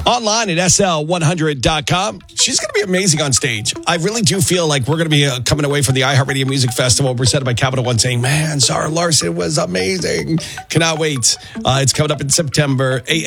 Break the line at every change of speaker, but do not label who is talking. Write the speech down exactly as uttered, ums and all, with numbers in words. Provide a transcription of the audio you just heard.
Online at S L one hundred dot com. She's going to be amazing on stage. I really do feel like we're going to be uh, coming away from the iHeartRadio Music Festival presented by Capital One saying, man, Zara Larsson was amazing. Cannot wait. Uh, it's coming up in September.